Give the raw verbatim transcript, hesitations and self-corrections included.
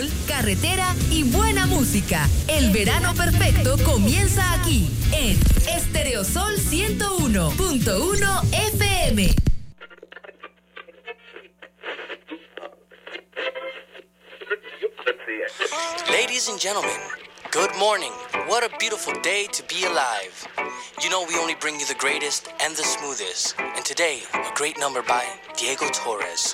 sol, carretera y buena música. El verano perfecto comienza aquí, en Estereosol ciento uno punto uno F M. Ladies and gentlemen, good morning. What a beautiful day to be alive. You know we only bring you the greatest and the smoothest. And today, a great number by Diego Torres.